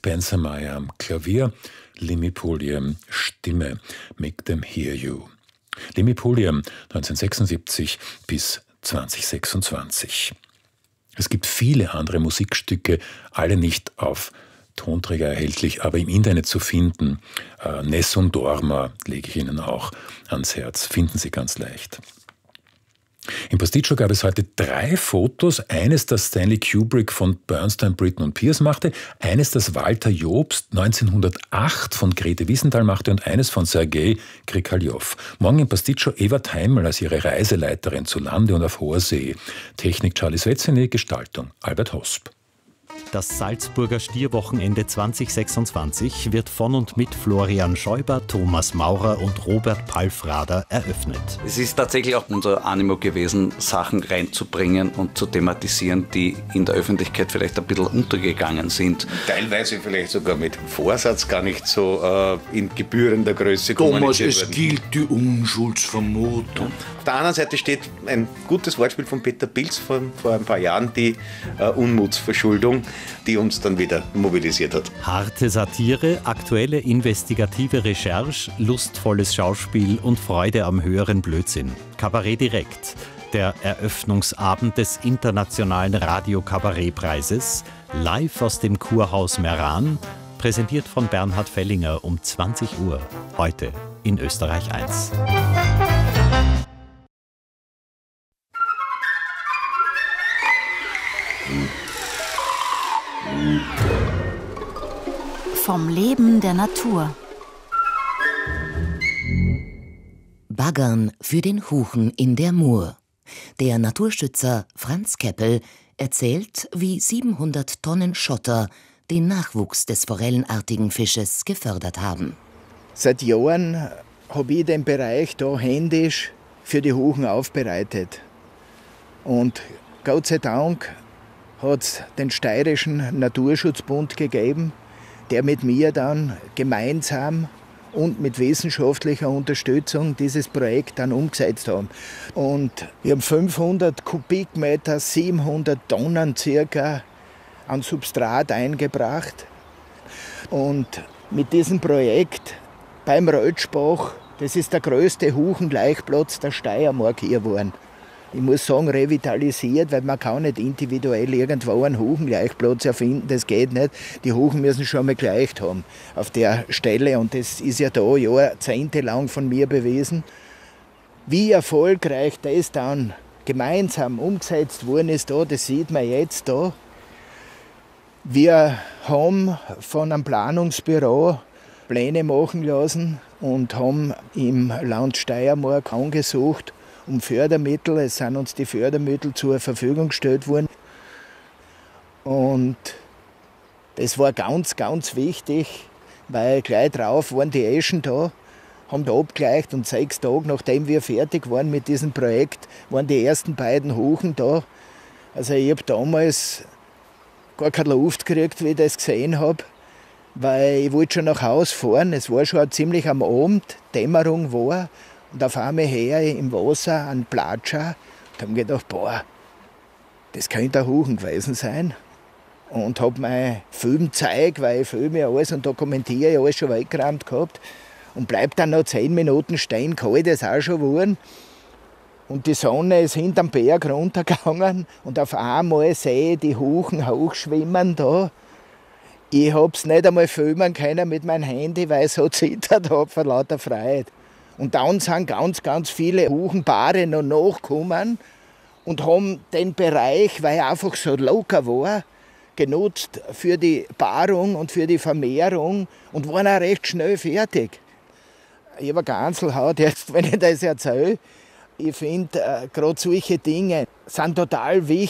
Spencer Meyer am Klavier, Limi Pulliam Stimme, Make Them Hear You. Limi Pulliam, 1976 bis 2026. Es gibt viele andere Musikstücke, alle nicht auf Tonträger erhältlich, aber im Internet zu finden. Nessun Dorma lege ich Ihnen auch ans Herz, finden Sie ganz leicht. Im Pasticcio gab es heute 3 Fotos. Eines, das Stanley Kubrick von Bernstein, Britten und Pierce machte, eines, das Walter Jobst 1908 von Grete Wiesenthal machte und eines von Sergei Krikalev. Morgen im Pasticcio Eva Teimel als ihre Reiseleiterin zu Lande und auf hoher See. Technik Charlie Svetzeny, Gestaltung Albert Hosp. Das Salzburger Stierwochenende 2026 wird von und mit Florian Schäuber, Thomas Maurer und Robert Palfrader eröffnet. Es ist tatsächlich auch unser Animo gewesen, Sachen reinzubringen und zu thematisieren, die in der Öffentlichkeit vielleicht ein bisschen untergegangen sind. Teilweise vielleicht sogar mit Vorsatz gar nicht so in gebührender Größe Thomas, es gilt die Unschuldsvermutung. Auf der anderen Seite steht ein gutes Wortspiel von Peter Pilz von vor ein paar Jahren, die Unmutsverschuldung, die uns dann wieder mobilisiert hat. Harte Satire, aktuelle investigative Recherche, lustvolles Schauspiel und Freude am höheren Blödsinn. Kabarett direkt. Der Eröffnungsabend des Internationalen Radio-Kabarett-Preises, live aus dem Kurhaus Meran, präsentiert von Bernhard Fellinger um 20 Uhr, heute in Österreich 1. Vom Leben der Natur. Baggern für den Huchen in der Mur. Der Naturschützer Franz Keppel erzählt, wie 700 Tonnen Schotter den Nachwuchs des forellenartigen Fisches gefördert haben. Seit Jahren habe ich den Bereich da händisch für die Huchen aufbereitet. Und Gott sei Dank hat es den Steirischen Naturschutzbund gegeben, der mit mir dann gemeinsam und mit wissenschaftlicher Unterstützung dieses Projekt dann umgesetzt haben. Und wir haben 500 Kubikmeter, 700 Tonnen circa an Substrat eingebracht. Und mit diesem Projekt beim Rötschbach, das ist der größte Huchengleichplatz der Steiermark hier geworden. Ich muss sagen, revitalisiert, weil man kann nicht individuell irgendwo einen Huchengleichplatz erfinden, das geht nicht. Die Huchen müssen schon mal gleicht haben auf der Stelle und das ist ja da jahrzehntelang von mir bewiesen. Wie erfolgreich das dann gemeinsam umgesetzt worden ist, das sieht man jetzt da. Wir haben von einem Planungsbüro Pläne machen lassen und haben im Land Steiermark angesucht, um Fördermittel. Es sind uns die Fördermittel zur Verfügung gestellt worden. Und das war ganz, ganz wichtig, weil gleich drauf waren die Eschen da, haben da abgleicht und 6 Tage, nachdem wir fertig waren mit diesem Projekt, waren die ersten beiden Huchen da. Also ich habe damals gar keine Luft gekriegt, wie ich das gesehen habe, weil ich wollte schon nach Hause fahren. Es war schon ziemlich am Abend, Dämmerung war. Und auf einmal her im Wasser ein Platscher und habe mir gedacht, boah, das könnte ein Huchen gewesen sein. Und habe mein Film gezeigt, weil ich filme alles und dokumentiere ich alles schon weggeräumt gehabt. Und bleibt dann noch 10 Minuten stehen, kalt ist auch schon geworden. Und die Sonne ist hinterm Berg runtergegangen und auf einmal sehe ich die Huchen hochschwimmen da. Ich habe es nicht einmal filmen können mit meinem Handy, weil ich so zittert habe vor lauter Freude. Und dann sind ganz, ganz viele Huchenpaare noch nachgekommen und haben den Bereich, weil er einfach so locker war, genutzt für die Paarung und für die Vermehrung und waren auch recht schnell fertig. Ich habe eine Ganselhaut jetzt, wenn ich das erzähle. Ich finde, gerade solche Dinge sind total wichtig.